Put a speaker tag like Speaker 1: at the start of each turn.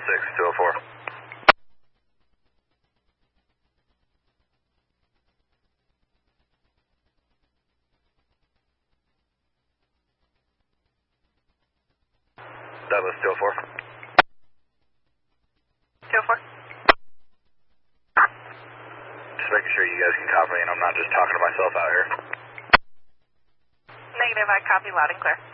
Speaker 1: 204. Douglas 204.
Speaker 2: 204.
Speaker 1: Just making sure you guys can copy me and I'm not just talking to myself out here.
Speaker 2: Negative, I copy loud and clear.